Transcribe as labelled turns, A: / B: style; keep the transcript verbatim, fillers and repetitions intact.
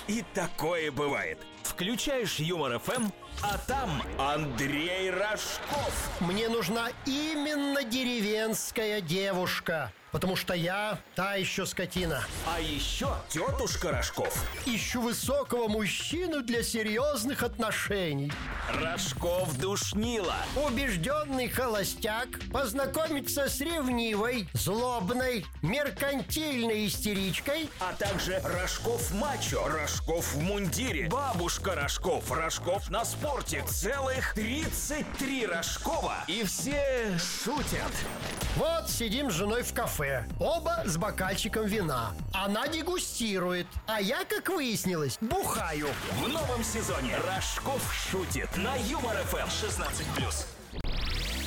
A: И такое бывает. Включаешь Юмор ФМ, а там Андрей Рожков.
B: Мне нужна именно деревенская девушка, потому что я та еще скотина.
A: А еще тетушка Рожков.
B: Ищу высокого мужчину для серьезных отношений.
A: Рожков душнила.
B: Убежденный холостяк познакомиться с ревнивой, злобной, меркантильной истеричкой.
A: А также Рожков мачо, Рожков в мундире, бабушка Рожков, Рожков на спорте. Целых тридцать три Рожкова. И все шутят.
B: Вот сидим с женой в кафе, оба с бокальчиком вина. Она дегустирует, а я, как выяснилось, бухаю.
A: В новом сезоне Рожков шутит на Юмор ФМ шестнадцать плюс.